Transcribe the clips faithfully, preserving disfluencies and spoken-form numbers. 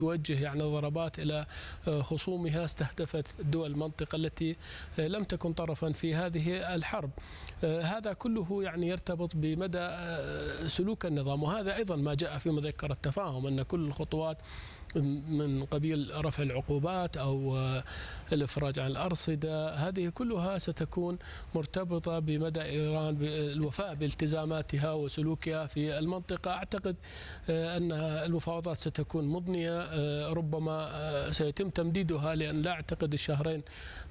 توجه يعني ضربات إلى خصومها استهدفت دول المنطقة التي لم تكن طرفا في هذه الحرب. هذا كله يعني يرتبط بمدى سلوك النظام، وهذا أيضا ما جاء في مذكرة التفاهم أن كل الخطوات من قبيل رفع العقوبات أو الإفراج عن الأرصدة هذه كلها ستكون مرتبطة بمدى إيران بالوفاء بالتزاماتها وسلوكها في المنطقة. أعتقد أن المفاوضات ستكون مضنية، ربما سيتم تمديدها لأن لا أعتقد الشهرين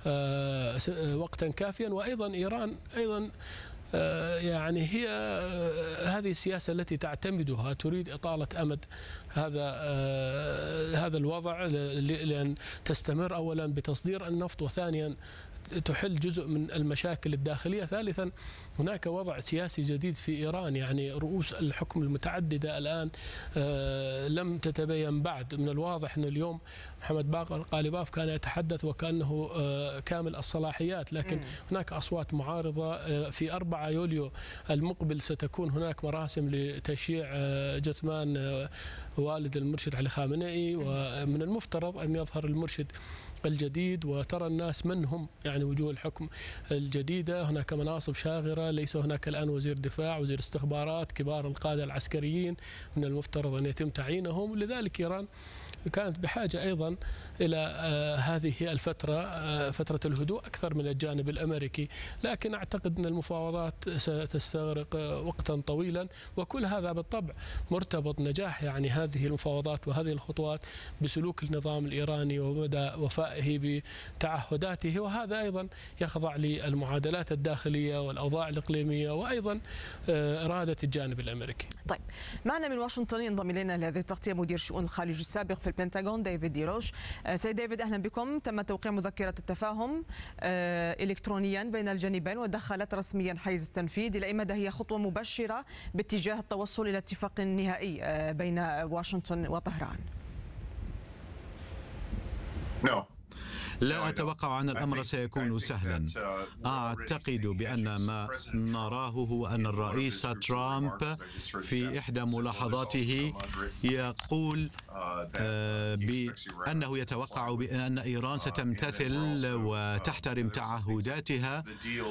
وقتا كافيا. وأيضا إيران أيضا يعني هي هذه السياسة التي تعتمدها، تريد إطالة أمد هذا هذا الوضع لأن تستمر أولا بتصدير النفط، وثانيا تحل جزء من المشاكل الداخلية، ثالثا هناك وضع سياسي جديد في إيران. يعني رؤوس الحكم المتعددة الآن لم تتبين بعد. من الواضح أن اليوم محمد باقر قالباف كان يتحدث وكأنه كامل الصلاحيات، لكن هناك أصوات معارضة. في أربعة يوليو المقبل ستكون هناك مراسم لتشييع جثمان والد المرشد علي خامنئي، ومن المفترض أن يظهر المرشد الجديد وترى الناس من هم يعني وجوه الحكم الجديدة. هناك مناصب شاغرة، ليس هناك الآن وزير دفاع، وزير استخبارات، كبار القادة العسكريين من المفترض أن يتم تعيينهم. لذلك إيران كانت بحاجة أيضا إلى هذه الفترة، فترة الهدوء أكثر من الجانب الأمريكي، لكن أعتقد أن المفاوضات ستستغرق وقتا طويلا، وكل هذا بالطبع مرتبط نجاح يعني هذه المفاوضات وهذه الخطوات بسلوك النظام الإيراني ومدى وفائه بتعهداته، وهذا أيضا يخضع للمعادلات الداخلية والأوضاع الإقليمية وأيضا إرادة الجانب الأمريكي. طيب، معنا من واشنطن ينضم إلينا لهذه التغطية مدير شؤون الخارج السابق في البنتاغون ديفيد ديروش. سيد ديفيد، أهلا بكم. تم توقيع مذكرة التفاهم إلكترونيا بين الجانبين ودخلت رسميا حيز التنفيذ. إلى أي مدى هي خطوة مبشرة باتجاه التوصل إلى اتفاق نهائي بين واشنطن وطهران؟ No. لا أتوقع أن الأمر سيكون سهلا. أعتقد بأن ما نراه هو أن الرئيس ترامب في إحدى ملاحظاته يقول بأنه يتوقع بأن إيران ستمتثل وتحترم تعهداتها،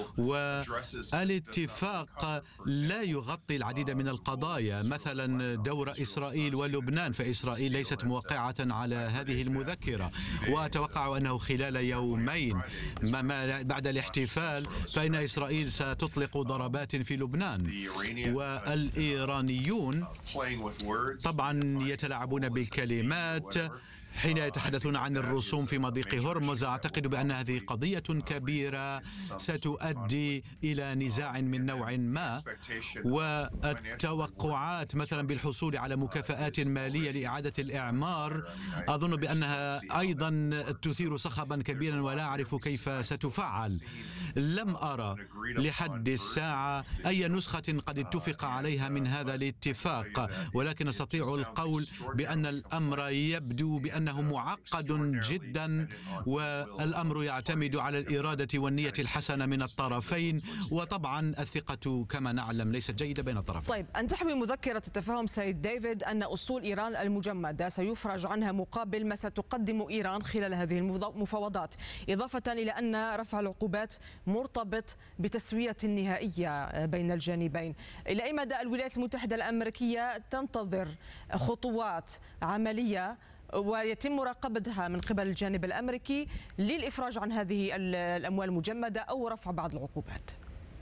والاتفاق لا يغطي العديد من القضايا، مثلا دور إسرائيل ولبنان، فإسرائيل ليست موقعة على هذه المذكرة. وأتوقع أنه خلال يومين بعد الاحتفال فإن إسرائيل ستطلق ضربات في لبنان، والإيرانيون طبعا يتلاعبون بالكلمات حين يتحدثون عن الرسوم في مضيق هرمز. أعتقد بأن هذه قضية كبيرة ستؤدي إلى نزاع من نوع ما، والتوقعات مثلا بالحصول على مكافآت مالية لإعادة الإعمار أظن بأنها أيضا تثير صخبا كبيرا، ولا أعرف كيف ستفعل. لم أرى لحد الساعة أي نسخة قد اتفق عليها من هذا الاتفاق، ولكن أستطيع القول بأن الأمر يبدو بأنه معقد جدا، والأمر يعتمد على الإرادة والنية الحسنة من الطرفين، وطبعا الثقة كما نعلم ليست جيدة بين الطرفين. طيب، أن تحوي مذكرة التفاهم سيد ديفيد أن أصول إيران المجمدة سيفرج عنها مقابل ما ستقدم إيران خلال هذه المفاوضات، إضافة إلى أن رفع العقوبات مرتبط بتسوية نهائية بين الجانبين. إلى أي مدى الولايات المتحدة الأمريكية تنتظر خطوات عملية ويتم مراقبتها من قبل الجانب الأمريكي للإفراج عن هذه الأموال المجمدة أو رفع بعض العقوبات؟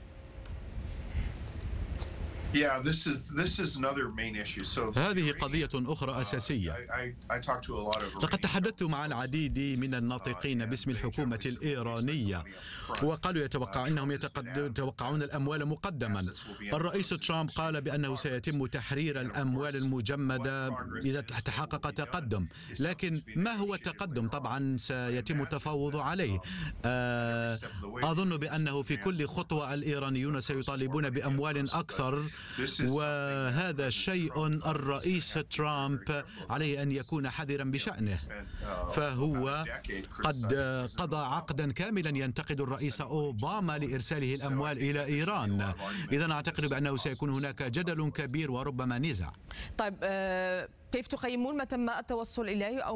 هذه قضية أخرى أساسية. لقد تحدثت مع العديد من الناطقين باسم الحكومة الإيرانية، وقالوا يتوقع أنهم يتوقعون الأموال مقدما. الرئيس ترامب قال بأنه سيتم تحرير الأموال المجمدة إذا تحقق تقدم، لكن ما هو التقدم؟ طبعا سيتم التفاوض عليه. أظن بأنه في كل خطوة الإيرانيون سيطالبون بأموال أكثر، وهذا شيء الرئيس ترامب عليه أن يكون حذرا بشأنه، فهو قد قضى عقدا كاملا ينتقد الرئيس أوباما لإرساله الأموال إلى إيران. إذن أعتقد بأنه سيكون هناك جدل كبير وربما نزاع. طيب، كيف تقيمون ما تم التوصل إليه أو